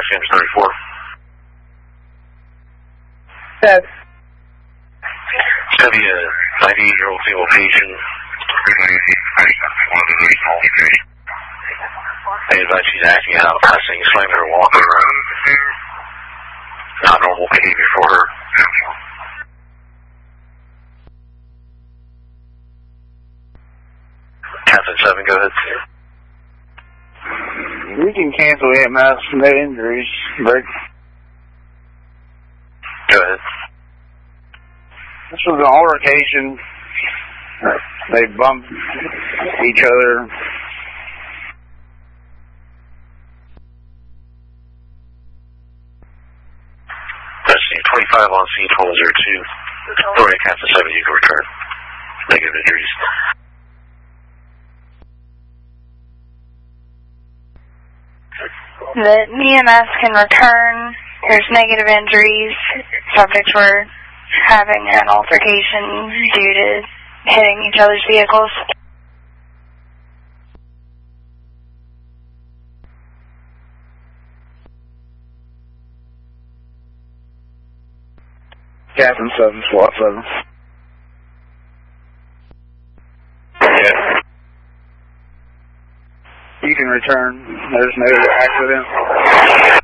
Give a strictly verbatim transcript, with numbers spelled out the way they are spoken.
James thirty-four. Yes. Chevy, a ninety-eight-year-old female patient. They advise she's acting out, pressing, slamming her walker around. Not normal behavior for her. Captain seven, go ahead. We can cancel E M S, no injuries, but... Go ahead. This was an altercation. They bumped each other. twenty-five on scene, twelve oh two. Florida Captain seven, you can return. Negative injuries. The E M S can return. There's negative injuries. Subjects were having an altercation due to hitting each other's vehicles. Captain seven, SWAT seven. Yeah. You can return. There's no accident.